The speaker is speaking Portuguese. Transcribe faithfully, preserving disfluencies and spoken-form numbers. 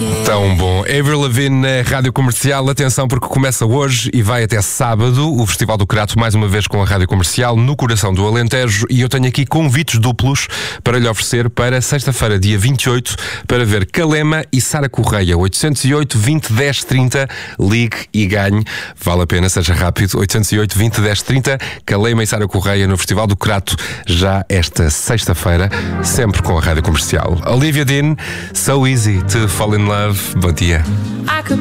Tão bom. Avril Lavigne na Rádio Comercial. Atenção, porque começa hoje e vai até sábado o Festival do Crato, mais uma vez com a Rádio Comercial, no coração do Alentejo. E eu tenho aqui convites duplos para lhe oferecer para sexta-feira, dia vinte e oito, para ver Calema e Sara Correia. oitocentos e oito, vinte, dez, trinta. Ligue e ganhe. Vale a pena, seja rápido. oitocentos e oito, vinte, dez, trinta. Calema e Sara Correia no Festival do Crato, já esta sexta-feira, sempre com a Rádio Comercial. Olivia Dean, So Easy to Fall in Love. Bom dia.